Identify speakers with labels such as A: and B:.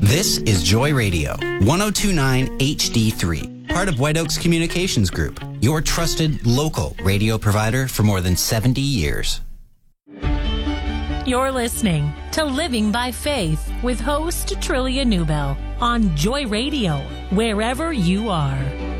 A: This is Joy Radio, 1029 HD3, part of White Oaks Communications Group, your trusted local radio provider for more than 70 years.
B: You're listening to Living by Faith with host Trillia Newbell on Joy Radio, wherever you are.